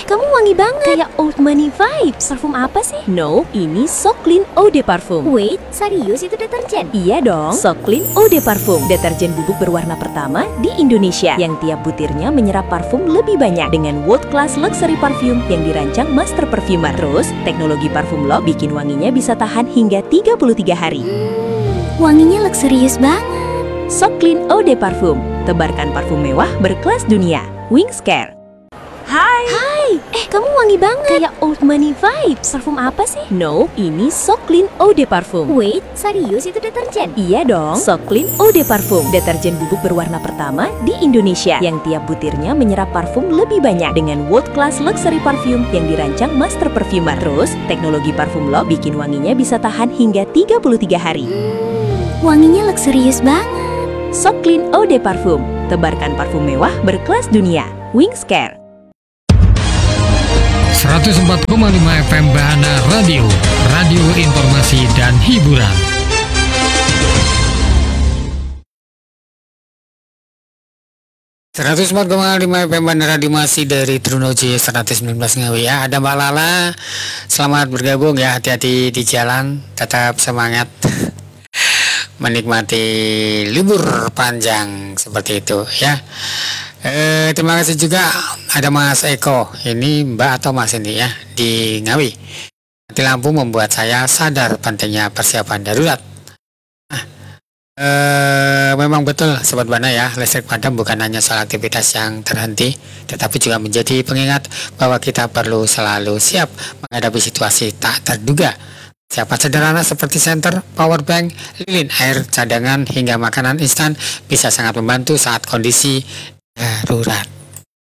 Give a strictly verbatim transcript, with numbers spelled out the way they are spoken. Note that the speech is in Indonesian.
kamu wangi banget. Kayak old money vibes. Parfum apa sih? No, ini So Clean Eau de Parfum. Wait, serius itu deterjen? Iya dong, So Clean Eau de Parfum, deterjen bubuk berwarna pertama di Indonesia yang tiap butirnya menyerap parfum lebih banyak dengan world class luxury parfum yang dirancang master perfumer. Terus, teknologi parfum lock bikin wanginya bisa tahan hingga tiga puluh tiga hari. Hmm, wanginya luxurious banget. So Clean Eau de Parfum, tebarkan parfum mewah berkelas dunia. Wings Care. Hai. Hai. Eh, kamu wangi banget. Kayak old money vibes. Parfum apa sih? No, ini So Clean Eau de Parfum. Wait, serius itu deterjen? Iya dong, So Clean Eau de Parfum, deterjen bubuk berwarna pertama di Indonesia yang tiap butirnya menyerap parfum lebih banyak dengan world class luxury parfum yang dirancang master perfumer. Terus, teknologi parfum lock bikin wanginya bisa tahan hingga tiga puluh tiga hari. Hmm, wanginya luxurious banget. So Clean Eau de Parfum, tebarkan parfum mewah berkelas dunia. Wings Care. seratus empat koma lima F M Bahana Radio, radio informasi dan hiburan. seratus empat koma lima F M Bahana Radio masih dari Trunoji seratus sembilan belas Ngawi ya. Ada Mbak Lala, selamat bergabung ya, hati-hati di jalan, tetap semangat menikmati libur panjang seperti itu ya. Eh, terima kasih juga ada Mas Eko, ini Mbak atau Mas ini ya, di Ngawi. Mati lampu membuat saya sadar pentingnya persiapan darurat. Nah, eh, memang betul Sobat Bana ya, listrik padam bukan hanya soal aktivitas yang terhenti, tetapi juga menjadi pengingat bahwa kita perlu selalu siap menghadapi situasi tak terduga. Siapa sederhana seperti senter, power bank, lilin, air, cadangan, hingga makanan instan bisa sangat membantu saat kondisi darurat.